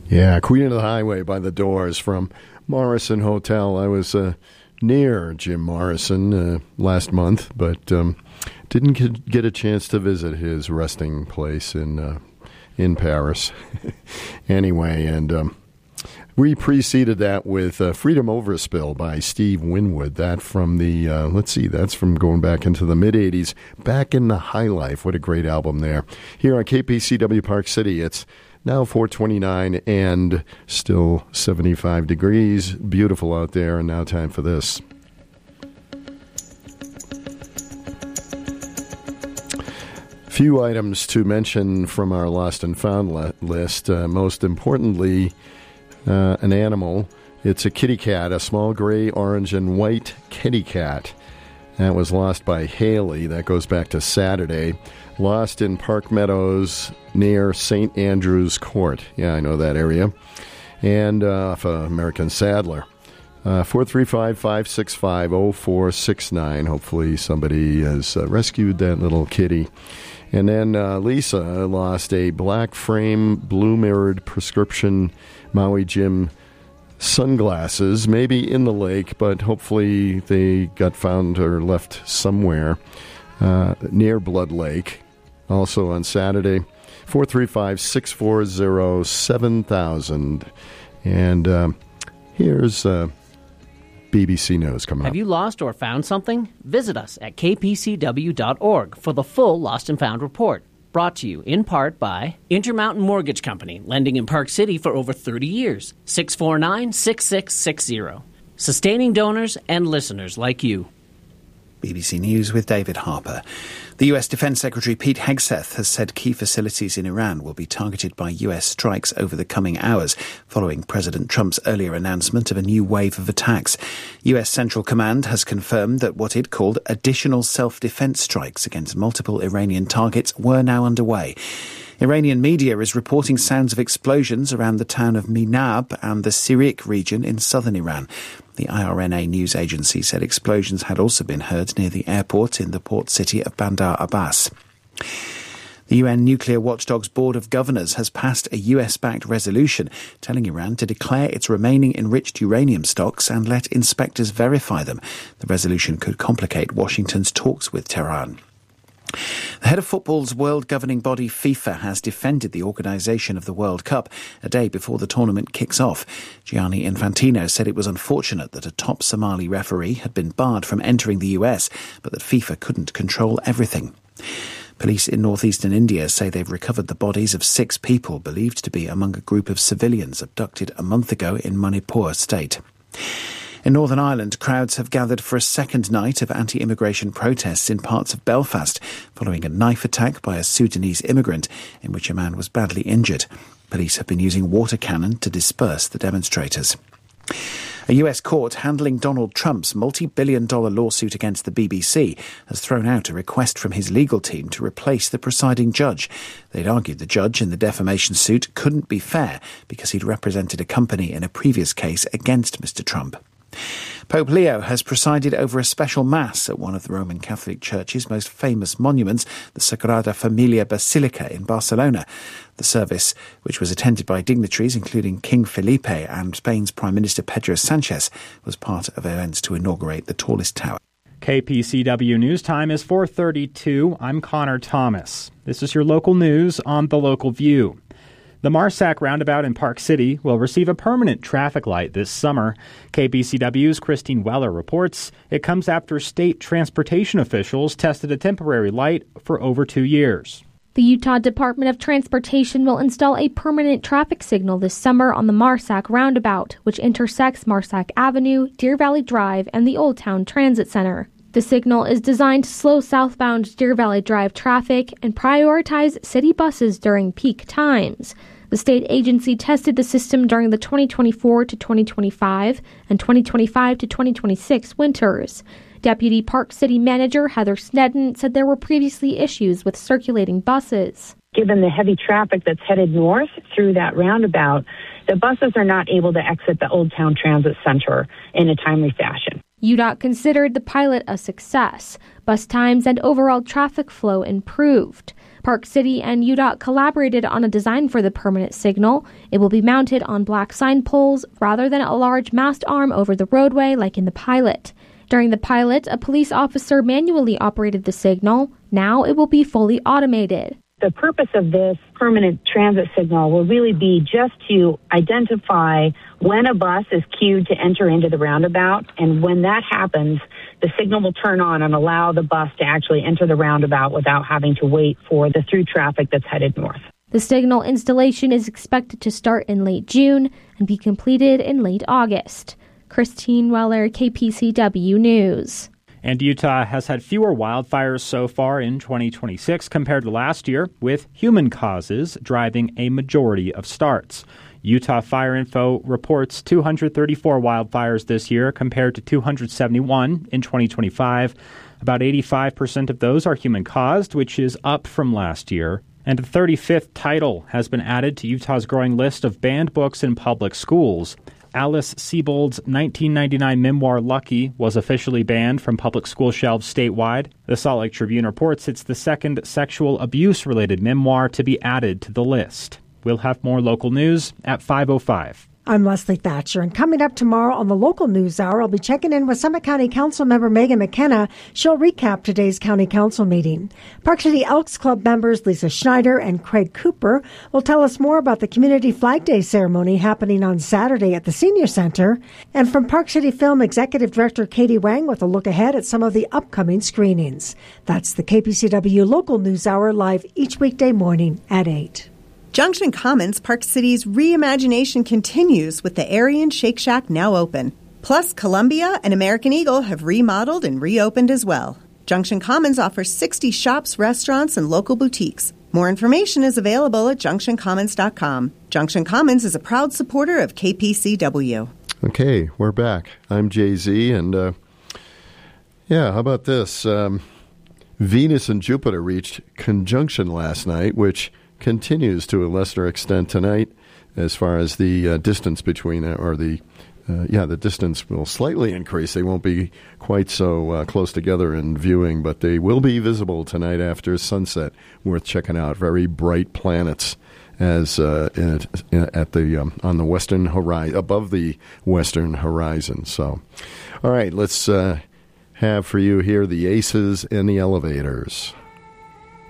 Yeah, Queen of the Highway by The Doors from Morrison Hotel. I was near Jim Morrison last month, but didn't get a chance to visit his resting place in Paris. Anyway, and we preceded that with Freedom Overspill by Steve Winwood. That from the, that's from going back into the mid-'80s, Back in the High Life. What a great album there. Here on KPCW Park City, it's now 4:29 and still 75 degrees. Beautiful out there, and now time for this. Few items to mention from our Lost and Found list. Most importantly, an animal. It's a kitty cat, a small gray, orange, and white kitty cat. That was lost by Haley. That goes back to Saturday. Lost in Park Meadows near St. Andrew's Court. Yeah, I know that area. And off American Sadler. 435-565-0469. Hopefully somebody has rescued that little kitty. And then Lisa lost a black frame, blue mirrored prescription Maui Jim sunglasses, maybe in the lake, but hopefully they got found or left somewhere near Blood Lake. Also on Saturday, 435-640-7000. And here's BBC News coming up. Have you lost or found something? Visit us at kpcw.org for the full Lost and Found report. Brought to you in part by Intermountain Mortgage Company, lending in Park City for over 30 years. 649-6660. Sustaining donors and listeners like you. BBC News with David Harper. The US Defense Secretary Pete Hegseth has said key facilities in Iran will be targeted by US strikes over the coming hours, following President Trump's earlier announcement of a new wave of attacks. US Central Command has confirmed that what it called additional self-defense strikes against multiple Iranian targets were now underway. Iranian media is reporting sounds of explosions around the town of Minab and the Sirik region in southern Iran. The IRNA news agency said explosions had also been heard near the airport in the port city of Bandar Abbas. The UN Nuclear Watchdog's Board of Governors has passed a US-backed resolution telling Iran to declare its remaining enriched uranium stocks and let inspectors verify them. The resolution could complicate Washington's talks with Tehran. The head of football's world governing body, FIFA, has defended the organisation of the World Cup a day before the tournament kicks off. Gianni Infantino said it was unfortunate that a top Somali referee had been barred from entering the US, but that FIFA couldn't control everything. Police in northeastern India say they've recovered the bodies of 6 people believed to be among a group of civilians abducted a month ago in Manipur state. In Northern Ireland, crowds have gathered for a second night of anti-immigration protests in parts of Belfast, following a knife attack by a Sudanese immigrant in which a man was badly injured. Police have been using water cannon to disperse the demonstrators. A US court handling Donald Trump's multi-billion-dollar lawsuit against the BBC has thrown out a request from his legal team to replace the presiding judge. They'd argued the judge in the defamation suit couldn't be fair because he'd represented a company in a previous case against Mr. Trump. Pope Leo has presided over a special mass at one of the Roman Catholic Church's most famous monuments, the Sagrada Familia Basilica in Barcelona. The service, which was attended by dignitaries including King Felipe and Spain's Prime Minister Pedro Sanchez, was part of events to inaugurate the tallest tower. KPCW News Time is 4:32. I'm Connor Thomas. This is your local news on The Local View. The Marsac roundabout in Park City will receive a permanent traffic light this summer. KPCW's Christine Weller reports it comes after state transportation officials tested a temporary light for over 2 years. The Utah Department of Transportation will install a permanent traffic signal this summer on the Marsac roundabout, which intersects Marsac Avenue, Deer Valley Drive, and the Old Town Transit Center. The signal is designed to slow southbound Deer Valley Drive traffic and prioritize city buses during peak times. The state agency tested the system during the 2024 to 2025 and 2025 to 2026 winters. Deputy Park City Manager Heather Snedden said there were previously issues with circulating buses. Given the heavy traffic that's headed north through that roundabout, the buses are not able to exit the Old Town Transit Center in a timely fashion. UDOT considered the pilot a success. Bus times and overall traffic flow improved. Park City and UDOT collaborated on a design for the permanent signal. It will be mounted on black sign poles rather than a large mast arm over the roadway like in the pilot. During the pilot, a police officer manually operated the signal. Now it will be fully automated. The purpose of this permanent transit signal will really be just to identify when a bus is queued to enter into the roundabout, and when that happens, the signal will turn on and allow the bus to actually enter the roundabout without having to wait for the through traffic that's headed north. The signal installation is expected to start in late June and be completed in late August. Christine Weller, KPCW News. And Utah has had fewer wildfires so far in 2026 compared to last year, with human causes driving a majority of starts. Utah Fire Info reports 234 wildfires this year compared to 271 in 2025. About 85% of those are human-caused, which is up from last year. And a 35th title has been added to Utah's growing list of banned books in public schools. Alice Sebold's 1999 memoir Lucky was officially banned from public school shelves statewide. The Salt Lake Tribune reports it's the second sexual abuse-related memoir to be added to the list. We'll have more local news at 5:05. I'm Leslie Thatcher, and coming up tomorrow on the Local News Hour, I'll be checking in with Summit County Council member Megan McKenna. She'll recap today's County Council meeting. Park City Elks Club members Lisa Schneider and Craig Cooper will tell us more about the Community Flag Day ceremony happening on Saturday at the Senior Center. And from Park City Film Executive Director Katie Wang with a look ahead at some of the upcoming screenings. That's the KPCW Local News Hour, live each weekday morning at 8. Junction Commons, Park City's reimagination continues with the Aryan Shake Shack now open. Plus, Columbia and American Eagle have remodeled and reopened as well. Junction Commons offers 60 shops, restaurants, and local boutiques. More information is available at junctioncommons.com. Junction Commons is a proud supporter of KPCW. Okay, we're back. I'm Jay-Z, and how about this? Venus and Jupiter reached conjunction last night, which continues to a lesser extent tonight as far as the distance between, the distance will slightly increase. They won't be quite so close together in viewing, but they will be visible tonight after sunset. Worth checking out. Very bright planets as on the western horizon, above the western horizon. So, all right, let's have for you here the Aces and the Elevators.